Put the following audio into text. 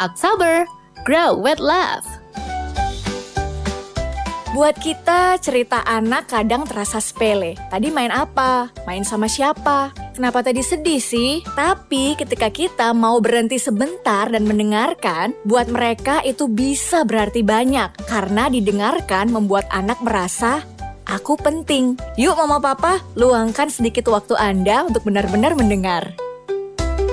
Sabar, grow with love. Buat kita, cerita anak kadang terasa sepele. Tadi main apa? Main sama siapa? Kenapa tadi sedih sih? Tapi ketika kita mau berhenti sebentar dan mendengarkan, buat mereka itu bisa berarti banyak. Karena didengarkan membuat anak merasa, aku penting. Yuk mama papa, luangkan sedikit waktu Anda untuk benar-benar mendengar.